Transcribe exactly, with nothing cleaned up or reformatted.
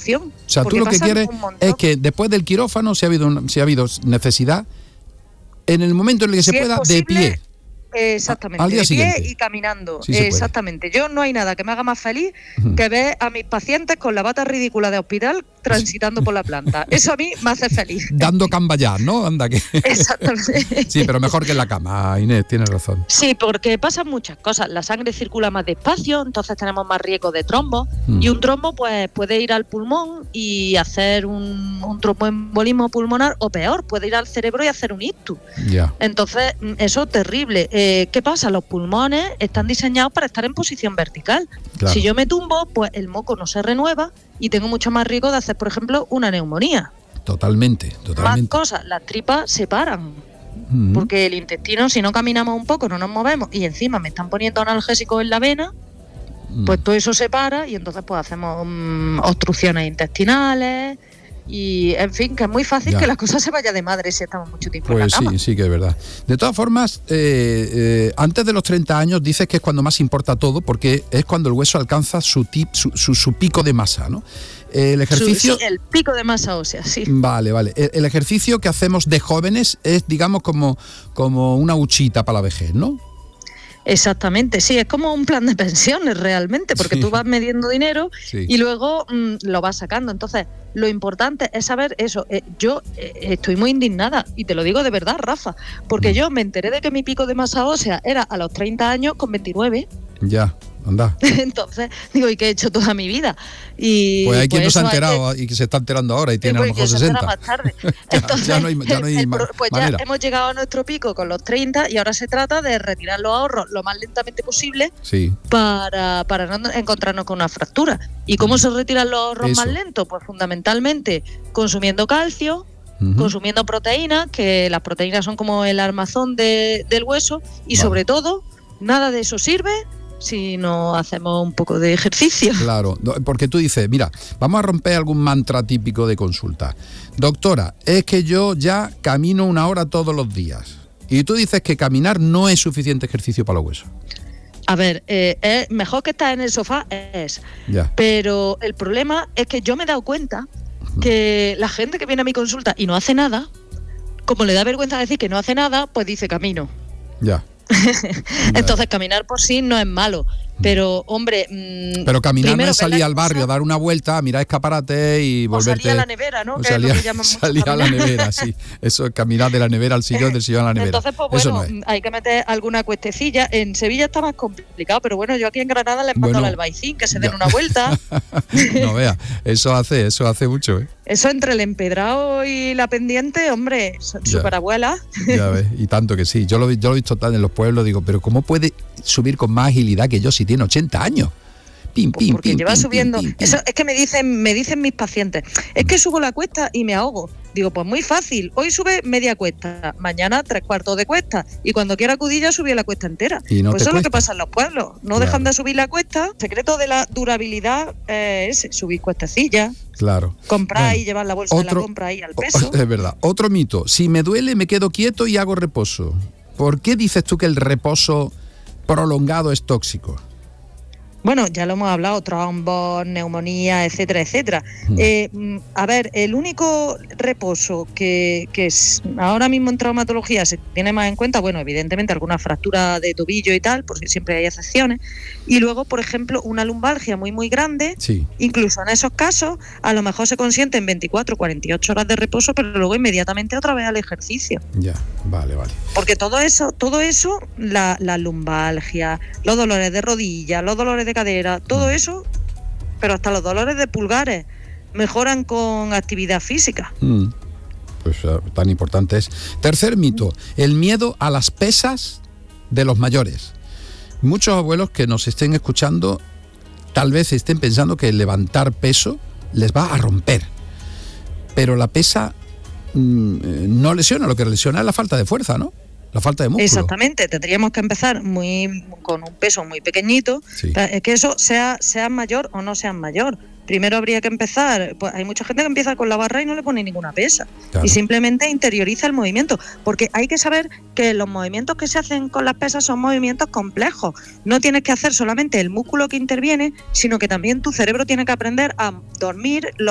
opción. O sea, tú lo que quieres es que después del quirófano, si ha habido, una, si ha habido necesidad, en el momento en el que si se pueda, posible, de pie. Exactamente, al día de pie siguiente. y caminando. Sí, exactamente. Yo no hay nada que me haga más feliz uh-huh. que ver a mis pacientes con la bata ridícula de hospital transitando por la planta. Eso a mí me hace feliz. Dando cambayar, ¿no? Anda que. Exactamente. Sí, pero mejor que en la cama, Inés, tienes razón. Sí, porque pasan muchas cosas. La sangre circula más despacio, entonces tenemos más riesgo de trombo. Mm. Y un trombo, pues, puede ir al pulmón y hacer un, un tromboembolismo pulmonar, o peor, puede ir al cerebro y hacer un ictus. Yeah. Entonces, eso es terrible. Eh, ¿Qué pasa? Los pulmones están diseñados para estar en posición vertical. Claro. Si yo me tumbo, pues el moco no se renueva y tengo mucho más riesgo de hacer, por ejemplo, una neumonía. Totalmente, totalmente. Más cosas, las tripas se paran. Uh-huh. Porque el intestino, si no caminamos un poco, no nos movemos y encima me están poniendo analgésicos en la vena, uh-huh. pues todo eso se para y entonces pues hacemos um, obstrucciones intestinales. Y, en fin, que es muy fácil ya. que la cosa se vaya de madre si estamos mucho tiempo pues en la cama. Sí, sí que es verdad. De todas formas, eh, eh, antes de los treinta años dices que es cuando más importa todo, porque es cuando el hueso alcanza su, tip, su, su, su pico de masa, ¿no? El ejercicio... Su, sí, el pico de masa ósea, sí. Vale, vale. El, el ejercicio que hacemos de jóvenes es, digamos, como, como una huchita para la vejez, ¿no? Exactamente, sí, es como un plan de pensiones realmente, porque sí. tú vas midiendo dinero sí. y luego mmm, lo vas sacando. Entonces, lo importante es saber eso. Eh, yo eh, estoy muy indignada, y te lo digo de verdad, Rafa, porque mm. yo me enteré de que mi pico de masa ósea era a los treinta años con veintinueve. Ya. Anda. Entonces, digo, ¿y qué he hecho toda mi vida? Y pues hay quien pues no se ha enterado que, y que se está enterando ahora y tiene pues a lo mejor se sesenta. Más tarde. Entonces, ya no hay, ya no hay el, ma- pues manera. ya hemos llegado a nuestro pico con los treinta y ahora se trata de retirar los ahorros lo más lentamente posible sí. para, para no encontrarnos con una fractura. ¿Y cómo se retiran los ahorros Eso. más lentos? Pues fundamentalmente consumiendo calcio, uh-huh. consumiendo proteínas, que las proteínas son como el armazón de, del hueso, y vale. sobre todo, nada de eso sirve si no hacemos un poco de ejercicio. Claro, porque tú dices, mira, vamos a romper algún mantra típico de consulta. Doctora, es que yo ya camino una hora todos los días. Y tú dices que caminar no es suficiente ejercicio para los huesos. A ver, eh, es mejor que estar en el sofá, es. Ya. Pero el problema es que yo me he dado cuenta que la gente que viene a mi consulta y no hace nada, como le da vergüenza decir que no hace nada, pues dice camino. Ya. Entonces caminar por sí no es malo, pero hombre mmm, pero caminar no es salir al barrio a dar una vuelta, mirar escaparates y volverte, o salir a la nevera, ¿no? O que salir, es lo que llaman salir a la nevera, sí, eso es caminar de la nevera al sillón, del sillón a la nevera. Entonces pues bueno, no es. Hay que meter alguna cuestecilla. En Sevilla está más complicado, pero bueno, yo aquí en Granada les mando bueno, al Albaicín que se den ya. una vuelta. No vea, eso hace, eso hace mucho, ¿eh? Eso entre el empedrado y la pendiente, hombre, superabuela. Ya ves, y tanto que sí. Yo lo, yo lo he visto tan en los pueblos, digo, pero ¿cómo puede subir con más agilidad que yo si tiene ochenta años? Pim, pim, porque pim, lleva pim, subiendo. Pim, pim, pim. Eso es que me dicen, me dicen mis pacientes, es que subo la cuesta y me ahogo. Digo, pues muy fácil. Hoy sube media cuesta, mañana tres cuartos de cuesta, y cuando quiera acudir ya subió la cuesta entera. Y no pues eso cuesta. es lo que pasa en los pueblos. No claro. dejan de subir la cuesta. El secreto de la durabilidad es subir cuestecillas. Claro. Comprar bueno, y llevar la bolsa otro, de la compra ahí al peso. Es verdad. Otro mito. Si me duele, me quedo quieto y hago reposo. ¿Por qué dices tú que el reposo prolongado es tóxico? Bueno, ya lo hemos hablado, trombos, neumonía, etcétera, etcétera. Mm. Eh, a ver, el único reposo que, que es, ahora mismo en traumatología se tiene más en cuenta, bueno, evidentemente alguna fractura de tobillo y tal, porque siempre hay excepciones, y luego, por ejemplo, una lumbalgia muy, muy grande, sí. incluso en esos casos, a lo mejor se consiente en veinticuatro, cuarenta y ocho horas de reposo, pero luego inmediatamente otra vez al ejercicio. Ya, vale, vale. Porque todo eso, todo eso, la, la lumbalgia, los dolores de rodilla, los dolores de cadera, todo eso, pero hasta los dolores de pulgares mejoran con actividad física. Mm. Pues uh, tan importante es. Tercer mito, el miedo a las pesas de los mayores. Muchos abuelos que nos estén escuchando tal vez estén pensando que levantar peso les va a romper, pero la pesa mmm, no lesiona, lo que lesiona es la falta de fuerza, ¿no? La falta de músculo. Exactamente, tendríamos que empezar muy con un peso muy pequeñito, sí. Es que eso sea, sea mayor o no sea mayor. Primero habría que empezar, pues hay mucha gente que empieza con la barra y no le pone ninguna pesa, claro. Y simplemente interioriza el movimiento, porque hay que saber que los movimientos que se hacen con las pesas son movimientos complejos. No tienes que hacer solamente el músculo que interviene, sino que también tu cerebro tiene que aprender a dormir los